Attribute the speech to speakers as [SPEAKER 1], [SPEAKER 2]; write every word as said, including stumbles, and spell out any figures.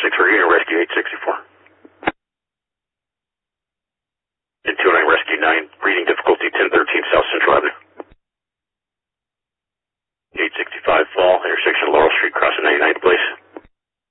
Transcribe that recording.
[SPEAKER 1] six four, Union Rescue eight sixty-four. And two nine Rescue nine, breathing difficulty ten thirteen South Central Avenue. eight sixty-five Fall, intersection Laurel Street, crossing ninety-nine, please.